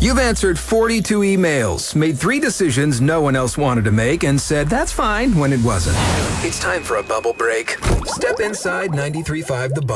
You've answered 42 emails, made 3 decisions no one else wanted to make, and said that's fine when it wasn't. It's time for a bubble break. Step inside 93.5 The Bar.